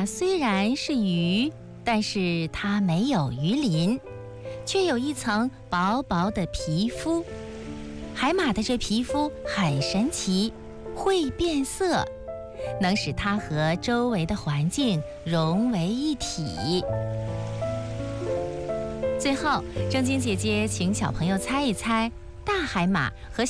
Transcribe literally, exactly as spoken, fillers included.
马虽然是鱼，但是它没有鱼鳞，却有一层薄薄的皮肤。海马的这皮肤很神奇，会变色，能使它和周围的环境融为一体。最后，正晶姐姐请小朋友猜一猜，大海马和